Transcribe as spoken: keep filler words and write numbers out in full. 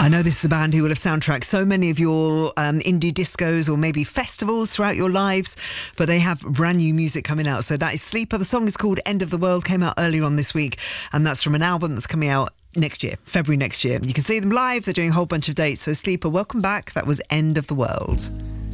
I know this is a band who will have soundtracked so many of your um, indie discos or maybe festivals throughout your lives, but they have brand new music coming out. So that is Sleeper. The song is called End of the World, came out earlier on this week, and that's from an album that's coming out next year, February next year. You can see them live. They're doing a whole bunch of dates. So Sleeper, welcome back. That was End of the World.